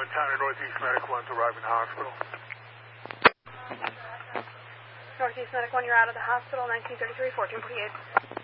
calling Tanner Northeast Medical 1 to arrive in the hospital. Northeast Medical 1, you're out of the hospital, 1933, 1448.